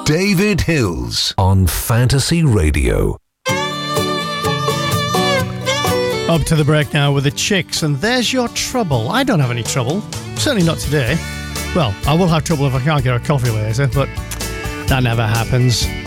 David Hills on Fantasy Radio. Up to the break now with the Chicks, and there's your trouble. I don't have any trouble. Certainly not today. Well, I will have trouble if I can't get a coffee later, but that never happens.